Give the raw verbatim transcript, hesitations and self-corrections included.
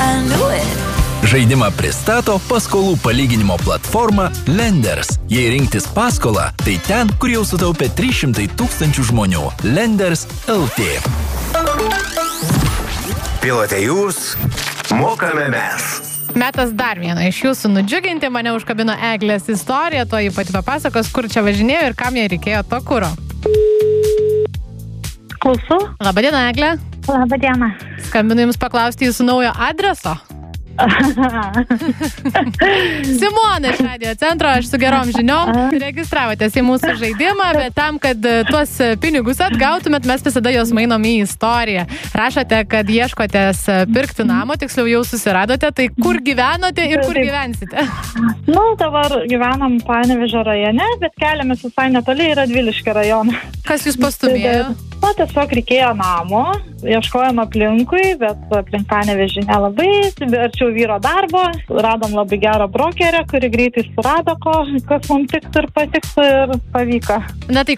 Žaidimą pristato paskolų palyginimo platforma Lenders. Jei rinktis paskolą, tai ten, kur jau sutaupė trys šimtai tūkstančių žmonių. Lenders L T. Pilote jūs, mokame mes. Metas dar vieną iš jūsų nudžiuginti. Mane užkabino Eglės istorija, to jį pati papasakos, kur čia važinėjo ir kam jai reikėjo to kuro. Klausau. Labadiena, Eglė. Labadiena. Skambinu jums paklausti jūsų naujo adreso. Simona iš Radio centro, aš su gerom žiniom. Registravotės į mūsų žaidimą, bet tam, kad tuos pinigus atgautumėt, mes visada jos mainom į istoriją. Rašote, kad ieškotės pirkti namo, tiksliau jau susiradote, tai kur gyvenote ir kur gyvensite? Nu, dabar gyvenam Panevėžio rajone, bet keliamės visai netoli, yra Radviliškio rajoną. Kas jūs pastumėjo? Na, tiesiog reikėjo namo, ieškojom aplinkui, bet aplink Panevėžį nelabai, arčiau vyro darbo, radom labai gerą brokerę, kuri greitai surado, ko, kas mums tiktų ir patiktų ir pavyko. Na tai